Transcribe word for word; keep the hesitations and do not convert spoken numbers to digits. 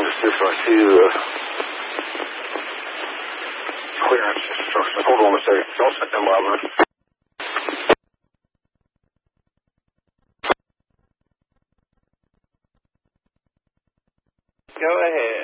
just if I see the clearance instructions. Hold on a second. Don't set them up. Go ahead.